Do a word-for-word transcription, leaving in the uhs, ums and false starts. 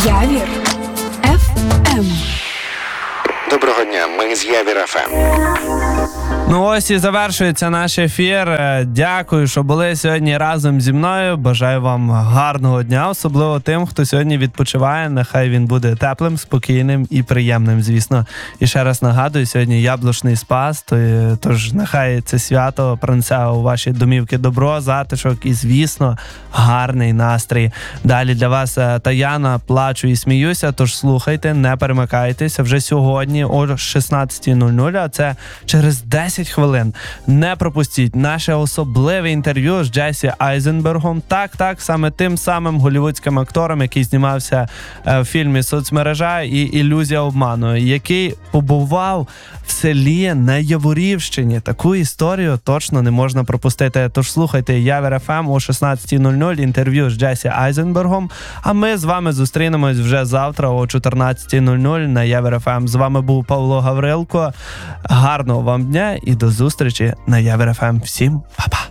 Явір еф ем. Доброго дня, ми з Явір еф ем. Ну ось і завершується наш ефір. Дякую, що були сьогодні разом зі мною. Бажаю вам гарного дня, особливо тим, хто сьогодні відпочиває. Нехай він буде теплим, спокійним і приємним, звісно. І ще раз нагадую, сьогодні Яблучний Спас, тож нехай це свято принесе у ваші домівки добро, затишок і, звісно, гарний настрій. Далі для вас Таяна, плачу і сміюся, тож слухайте, не перемикайтеся. Вже сьогодні о шістнадцятій нуль нуль, а це через десять хвилин. Не пропустіть наше особливе інтерв'ю з Джесі Айзенбергом. Так, так, саме тим самим голлівудським актором, який знімався в фільмі «Соцмережа» і «Ілюзія обману», який побував в селі на Яворівщині. Таку історію точно не можна пропустити. Тож слухайте Явір еф ем о шістнадцятій нуль нуль, інтерв'ю з Джесі Айзенбергом. А ми з вами зустрінемось вже завтра о чотирнадцятій нуль нуль на Явір еф ем. З вами був Павло Гаврилко. Гарного вам дня і до зустрічі на Явір еф ем. Всім па-па!